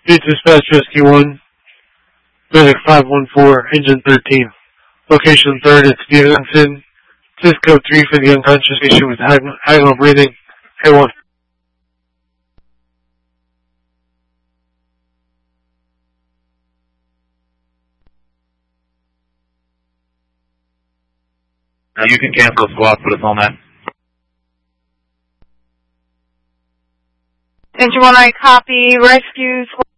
Dispatch Rescue 1, Medic 514, Engine 13. Location 3rd at Stevenson. Cisco 3 for the unconscious patient with agonal breathing. A1. You can cancel squad, put us on that. Engine 1, I copy. Rescue squad.